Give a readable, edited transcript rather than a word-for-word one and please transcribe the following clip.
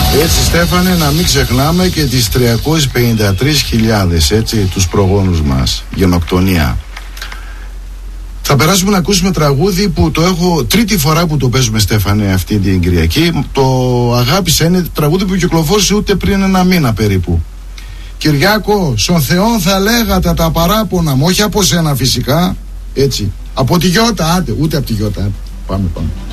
Έτσι, Στέφανε, να μην ξεχνάμε και τις 353.000, έτσι, τους προγόνους μας, γενοκτονία. Θα περάσουμε να ακούσουμε τραγούδι που το έχω τρίτη φορά που το παίζουμε, Στέφανε, αυτή την Κυριακή. Το αγάπησα, είναι τραγούδι που κυκλοφόρησε ούτε πριν ένα μήνα περίπου. Κυριάκο, στον Θεόν θα λέγατε τα παράπονα μου, όχι από σένα φυσικά, έτσι. Από τη Γιώτα, άντε, ούτε από τη Γιώτα, πάμε.